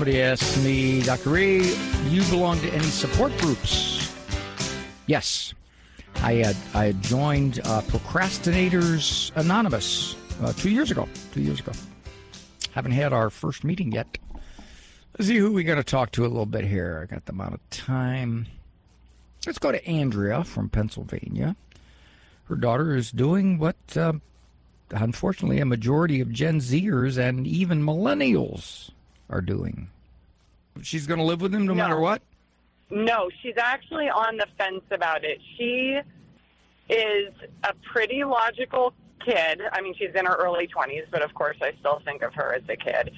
Somebody asked me, Dr. Ray, do you belong to any support groups? Yes. I had joined Procrastinators Anonymous 2 years ago. Haven't had our first meeting yet. Let's see who we got to talk to a little bit here. I got the amount of time. Let's go to Andrea from Pennsylvania. Her daughter is doing what, unfortunately, a majority of Gen Zers and even millennials are doing. She's going to live with him no matter what? No, she's actually on the fence about it. She is a pretty logical kid. I mean, she's in her early 20s, but of course I still think of her as a kid.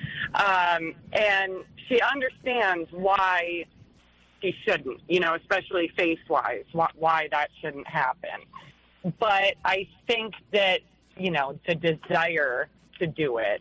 And she understands why she shouldn't, especially face-wise, why that shouldn't happen. But I think that, the desire to do it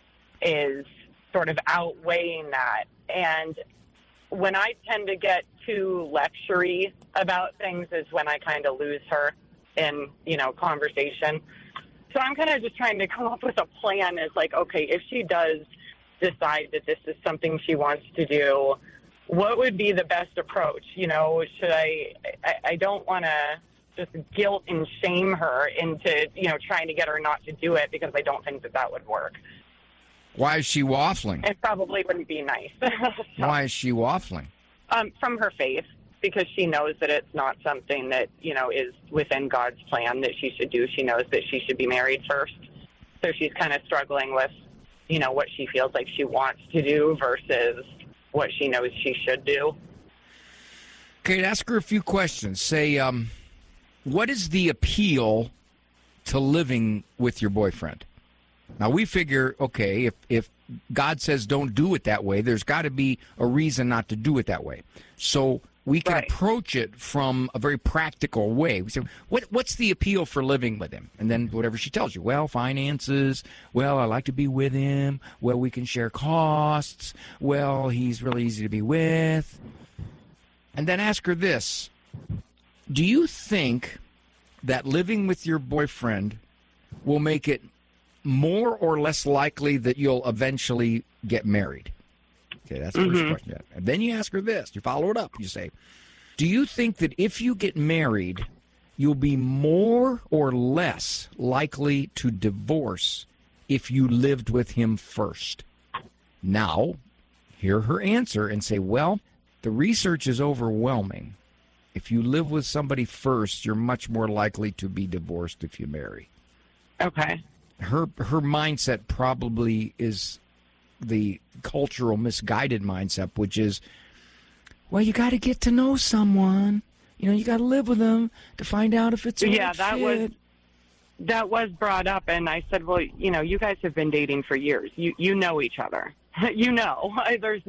is sort of outweighing that. And when I tend to get too lectury about things is when I kind of lose her in, conversation. So I'm kind of just trying to come up with a plan as like, okay, if she does decide that this is something she wants to do, what would be the best approach? Should I don't want to just guilt and shame her into, trying to get her not to do it because I don't think that would work. Why is she waffling? It probably wouldn't be nice. Why is she waffling? From her faith, because she knows that it's not something that, is within God's plan that she should do. She knows that she should be married first. So she's kind of struggling with, what she feels like she wants to do versus what she knows she should do. Okay, ask her a few questions. Say, what is the appeal to living with your boyfriend? Now, we figure, okay, if God says don't do it that way, there's got to be a reason not to do it that way. So we can approach it from a very practical way. We say, what's the appeal for living with him? And then whatever she tells you, well, finances, well, I like to be with him, well, we can share costs, well, he's really easy to be with. And then ask her this, do you think that living with your boyfriend will make it more or less likely that you'll eventually get married? Okay, that's the first question. And then you ask her this. You follow it up. You say, do you think that if you get married, you'll be more or less likely to divorce if you lived with him first? Now, hear her answer and say, well, the research is overwhelming. If you live with somebody first, you're much more likely to be divorced if you marry. Okay. Her mindset probably is the cultural misguided mindset, which is, well, you got to get to know someone. You got to live with them to find out if it's a right fit. That was brought up, and I said, well, you guys have been dating for years. You know each other. There's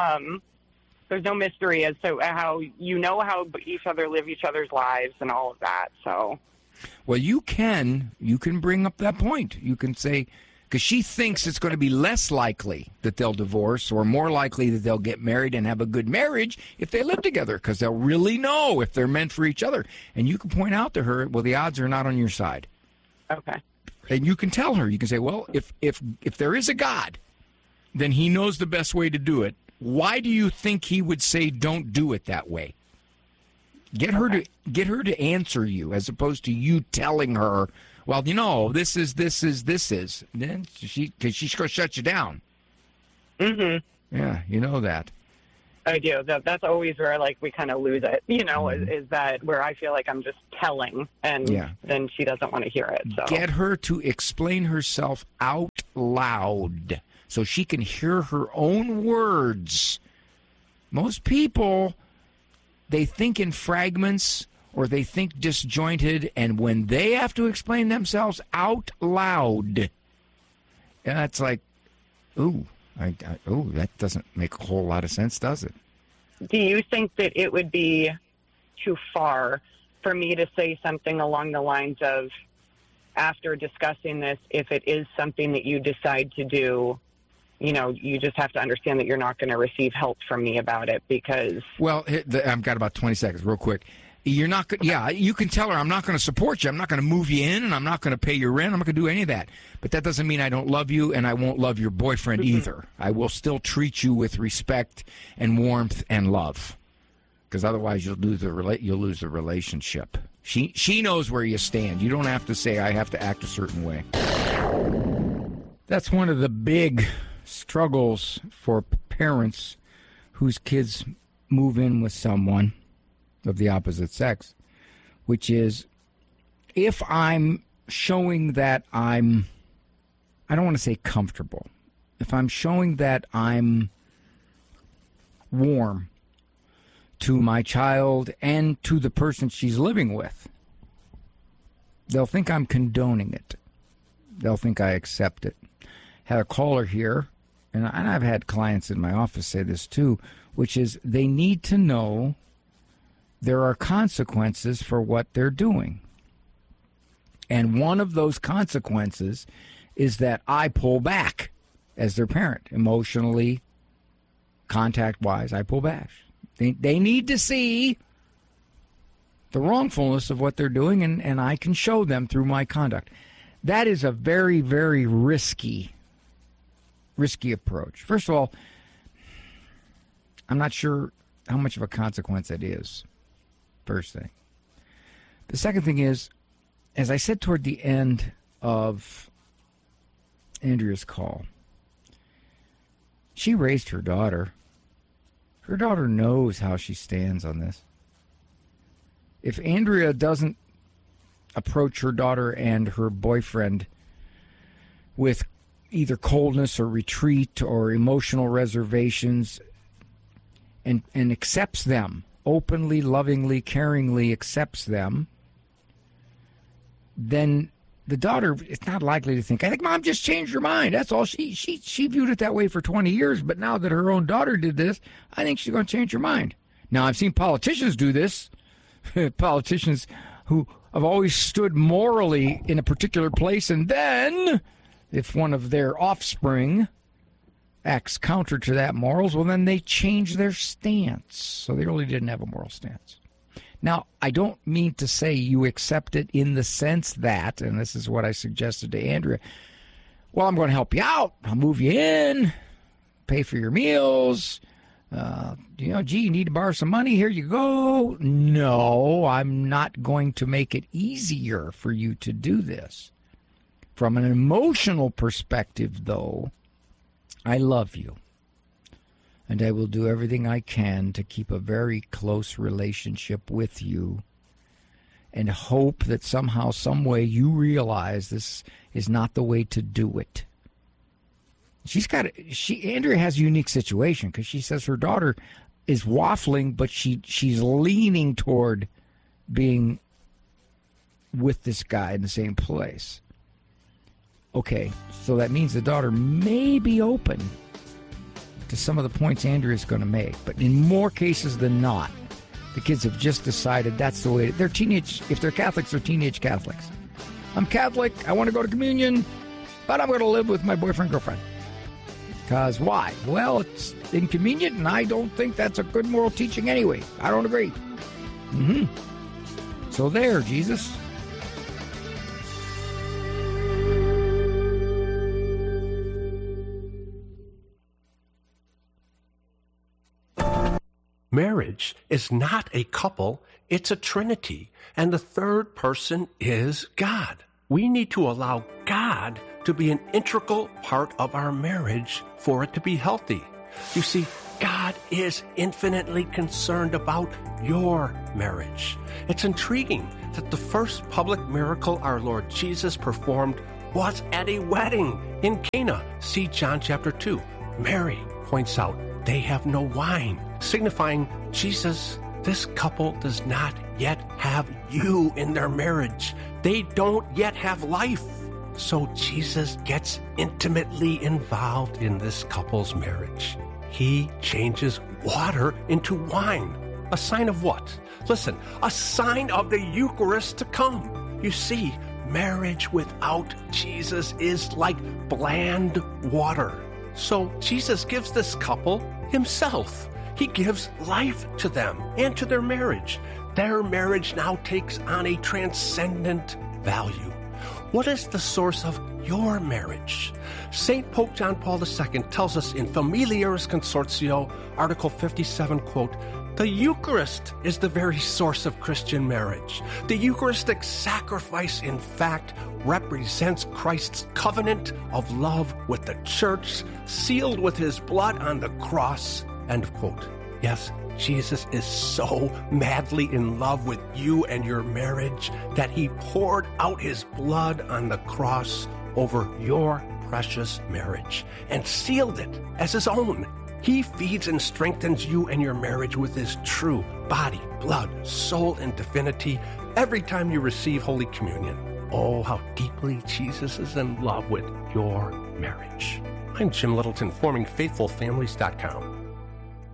no mystery as to how how each other live each other's lives and all of that. So. Well, you can bring up that point. You can say, because she thinks it's going to be less likely that they'll divorce or more likely that they'll get married and have a good marriage if they live together, because they'll really know if they're meant for each other. And you can point out to her, well, the odds are not on your side. Okay. And you can tell her, you can say, well, if there is a God, then he knows the best way to do it. Why do you think he would say don't do it that way? Get her to answer you, as opposed to you telling her, well, this is. Then because she's going to shut you down. Mm-hmm. Yeah, you know that. I do. That's always where we kind of lose it. Is that where I feel like I'm just telling, and then she doesn't want to hear it. So get her to explain herself out loud so she can hear her own words. Most people, they think in fragments or they think disjointed, and when they have to explain themselves out loud, it's like, ooh, that doesn't make a whole lot of sense, does it? Do you think that it would be too far for me to say something along the lines of, after discussing this, if it is something that you decide to do, you just have to understand that you're not going to receive help from me about it because... Well, I've got about 20 seconds, real quick. You're not good. Yeah, you can tell her, I'm not going to support you. I'm not going to move you in, and I'm not going to pay your rent. I'm not going to do any of that. But that doesn't mean I don't love you, and I won't love your boyfriend either. I will still treat you with respect and warmth and love, because otherwise you'll lose the relationship. She knows where you stand. You don't have to say, I have to act a certain way. That's one of the big struggles for parents whose kids move in with someone of the opposite sex, which is, if I'm showing that I don't want to say comfortable, if I'm showing that I'm warm to my child and to the person she's living with, they'll think I'm condoning it. They'll think I accept it. Had a caller here, and I've had clients in my office say this too, which is they need to know there are consequences for what they're doing. And one of those consequences is that I pull back as their parent. Emotionally, contact-wise, I pull back. They need to see the wrongfulness of what they're doing, and I can show them through my conduct. That is a very, very risky approach. First of all, I'm not sure how much of a consequence it is. First thing. The second thing is, as I said toward the end of Andrea's call, she raised her daughter. Her daughter knows how she stands on this. If Andrea doesn't approach her daughter and her boyfriend with either coldness or retreat or emotional reservations and accepts them, openly, lovingly, caringly accepts them, then the daughter is not likely to think, I think Mom just changed her mind. That's all. She viewed it that way for 20 years, but now that her own daughter did this, I think she's going to change her mind. Now, I've seen politicians do this, politicians who have always stood morally in a particular place, and then if one of their offspring acts counter to that morals, well, then they change their stance. So they really didn't have a moral stance. Now, I don't mean to say you accept it in the sense that, and this is what I suggested to Andrea, well, I'm going to help you out. I'll move you in, pay for your meals. Gee, you need to borrow some money. Here you go. No, I'm not going to make it easier for you to do this. From an emotional perspective, though, I love you, and I will do everything I can to keep a very close relationship with you and hope that somehow, some way you realize this is not the way to do it. Andrea has a unique situation because she says her daughter is waffling, but she's leaning toward being with this guy in the same place. Okay, so that means the daughter may be open to some of the points Andrea's going to make, but in more cases than not, the kids have just decided that's the way. They're teenage. If they're Catholics, they're teenage Catholics. I'm Catholic. I want to go to communion, but I'm going to live with my boyfriend, girlfriend. Because why? Well, it's inconvenient, and I don't think that's a good moral teaching anyway. I don't agree. So there, Jesus. Marriage is not a couple, it's a trinity, and the third person is God. We need to allow God to be an integral part of our marriage for it to be healthy. You see, God is infinitely concerned about your marriage. It's intriguing that the first public miracle our Lord Jesus performed was at a wedding in Cana. See John chapter 2. Mary points out they have no wine, signifying, Jesus, this couple does not yet have you in their marriage. They don't yet have life. So Jesus gets intimately involved in this couple's marriage. He changes water into wine. A sign of what? Listen, a sign of the Eucharist to come. You see, marriage without Jesus is like bland water. So Jesus gives this couple himself. He gives life to them and to their marriage. their marriage now takes on a transcendent value. What is the source of your marriage? St. Pope John Paul II tells us in Familiaris Consortio, Article 57, quote, "The Eucharist is the very source of Christian marriage. The Eucharistic sacrifice, in fact, represents Christ's covenant of love with the church, sealed with his blood on the cross," end of quote. Yes, Jesus is so madly in love with you and your marriage that he poured out his blood on the cross over your precious marriage and sealed it as his own. He feeds and strengthens you and your marriage with his true body, blood, soul, and divinity every time you receive Holy Communion. Oh, how deeply Jesus is in love with your marriage. I'm Jim Littleton, formingfaithfulfamilies.com.